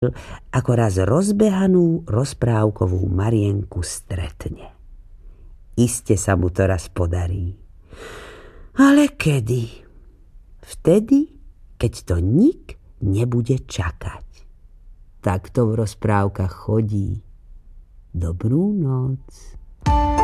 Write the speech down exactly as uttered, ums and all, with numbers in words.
ako raz rozbehanú rozprávkovú Marienku stretne. Iste sa mu to raz podarí. Ale kedy? Vtedy, keď to nik nebude čakať. Tak to v rozprávkach chodí. Dobrú noc.